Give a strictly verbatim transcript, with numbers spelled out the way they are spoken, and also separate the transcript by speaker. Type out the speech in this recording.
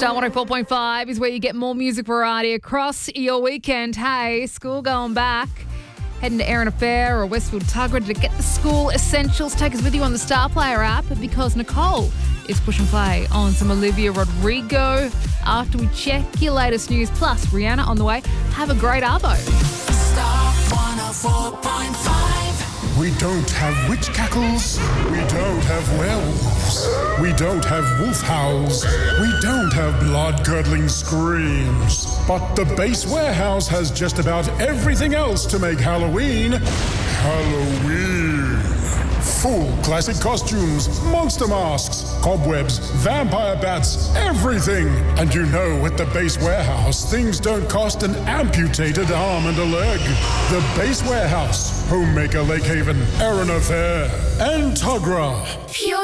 Speaker 1: Star one oh four point five is where you get more music variety across your weekend. Hey, school going back. Heading to Erina Fair or Westfield Tuggerah to get the school essentials. Take us with you on the Star Player app because Nicole is pushing play on some Olivia Rodrigo after we check your latest news. Plus, Rihanna on the way. Have a great arvo.
Speaker 2: Star one oh four point five.
Speaker 3: We don't have witch cackles. We don't have werewolves. We don't have wolf howls. We don't have blood-curdling screams. But the Base Warehouse has just about everything else to make Halloween Halloween. Full classic costumes, monster masks, cobwebs, vampire bats, everything. And you know, at the Base Warehouse, things don't cost an amputated arm and a leg. The Base Warehouse, Homemaker Lake Haven, Erina Fair, and Tuggerah.